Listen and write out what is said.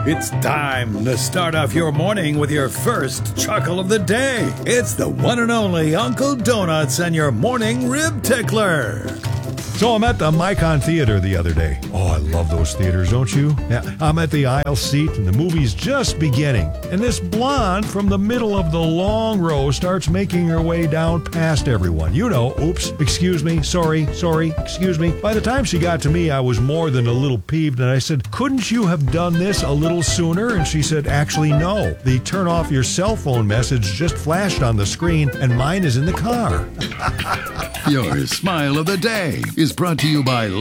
It's time to start off your morning with your first chuckle of the day. It's the one and only Uncle Donuts and your morning rib tickler. So I'm at the Micon Theater the other day. Oh, I love those theaters, don't you? Yeah, I'm at the aisle seat and the movie's just beginning. And this blonde from the middle of the long row starts making her way down past everyone. You know, oops, excuse me, sorry, excuse me. By the time she got to me, I was more than a little peeved and I said, couldn't you have done this a little sooner? And she said, actually, no. The turn off your cell phone message just flashed on the screen and mine is in the car. Your smile of the day is brought to you by